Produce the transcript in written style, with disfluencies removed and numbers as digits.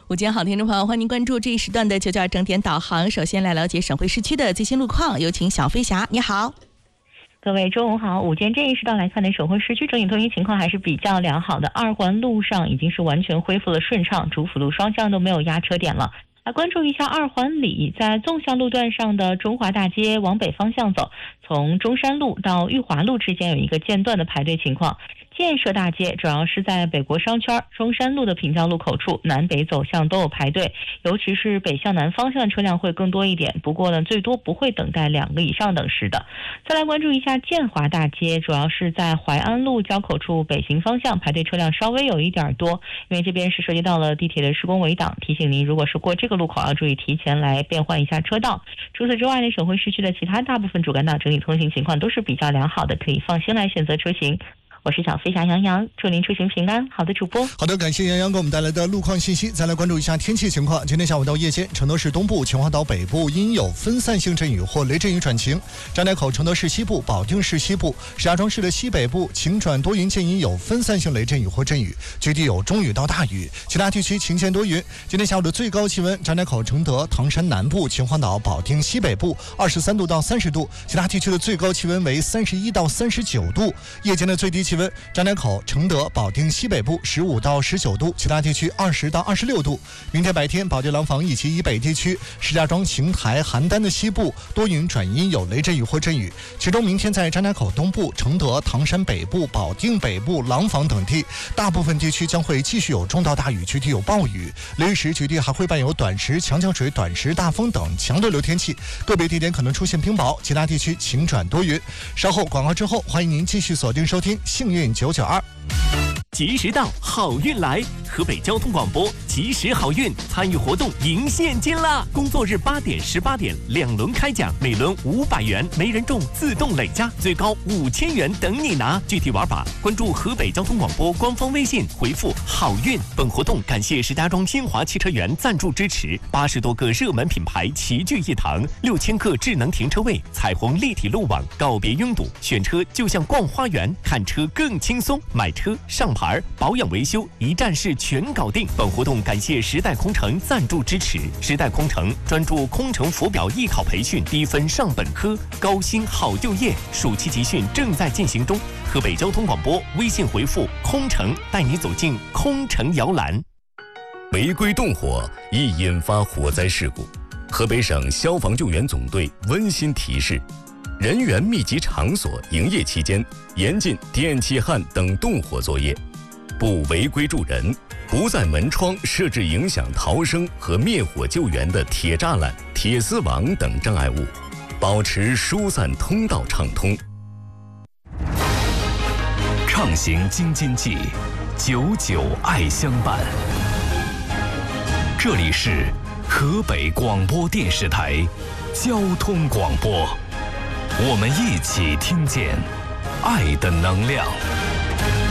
午间好，听众朋友，欢迎关注这一时段的992整点导航。首先来了解省会市区的最新路况，有请小飞侠，你好。 各位中午好，午间这一时段来看呢，省会市区整体通行情况还是比较良好的，二环路上已经是完全恢复了顺畅，主辅路双向都没有压车点了。来关注一下二环里，在纵向路段上的中华大街往北方向走，从中山路到裕华路之间有一个间断的排队情况。建设大街主要是在北国商圈中山路的平交路口处，南北走向都有排队，尤其是北向南方向的车辆会更多一点，不过呢最多不会等待2个以上等时的。再来关注一下建华大街，主要是在淮安路交口处北行方向排队车辆稍微有一点多，因为这边是涉及到了地铁的施工围挡，提醒您如果是过这个路口要注意提前来变换一下车道。除此之外呢，省会市区的其他大部分主干道整体通行情况都是比较良好的，可以放心来选择出行。我是小飞侠杨洋，祝您出行平安。好的，主播。 好的，感谢杨洋给我们带来的路况信息。再来关注一下天气情况。今天下午到夜间，承德市东部、秦皇岛北部阴有分散性阵雨或雷阵雨转晴；张家口、承德市西部、保定市西部、石家庄市的西北部晴转多云见阴有分散性雷阵雨或阵雨，局地有中雨到大雨，其他地区晴间多云。今天下午的最高气温，张家口、承德、唐山南部、秦皇岛、保定西北部23度到30度，其他地区的最高气温为31到39度。夜间的最低气温，张家口、承德、保定西北部15到19度，其他地区20到26度。明天白天，保定廊坊以及以北地区、石家庄、邢台、邯郸的西部多云转阴有雷阵雨或阵雨，其中明天在张家口东部、承德、唐山北部、保定北部、廊坊等地，大部分地区将会继续有中到大雨，局地有暴雨，雷雨时局地还会伴有短时强降水、短时大风等强对流天气，个别地点可能出现冰雹，其他地区晴转多云。稍后广告之后，欢迎您继续锁定收听幸运992。 及时到，好运来！河北交通广播及时好运参与活动赢现金啦！工作日8点、18点2轮开奖，每轮500元，没人中自动累加，最高5000元等你拿。具体玩法关注河北交通广播官方微信，回复好运。本活动感谢石家庄新华汽车园赞助支持，80多个热门品牌齐聚一堂，6000个智能停车位，彩虹立体路网，告别拥堵，选车就像逛花园，看车更轻松，买车上牌保养维修一站式全搞定。本活动感谢时代空乘赞助支持，时代空乘专注空乘浮表艺考培训，低分上本科，高薪好就业，暑期集训正在进行中。河北交通广播微信回复空乘，带你走进空乘摇篮。 违规动火易引发火灾事故，河北省消防救援总队温馨提示：人员密集场所营业期间，严禁电气焊等动火作业，不违规助人，不在门窗设置影响逃生和灭火救援的铁栅栏、铁丝网等障碍物，保持疏散通道畅通。 畅行京津冀，久久爱相伴。这里是河北广播电视台交通广播，我们一起听见爱的能量。